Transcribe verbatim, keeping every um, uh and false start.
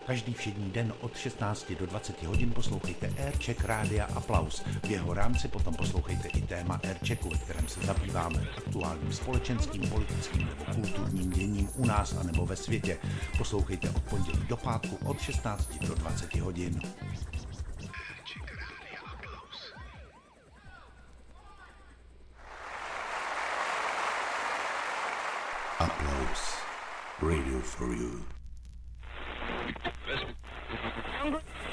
Každý všední den od šestnácti do dvaceti hodin poslouchejte Aircheck Rádia Aplaus. V jeho rámci potom poslouchejte i téma Airchecku, ve kterém se zabýváme aktuálním společenským, politickým nebo kulturním děním u nás a nebo ve světě. Poslouchejte od pondělí do pátku od šestnácti do dvaceti hodin. Aircheck Rádia Aplaus. Aplaus. Radio for you.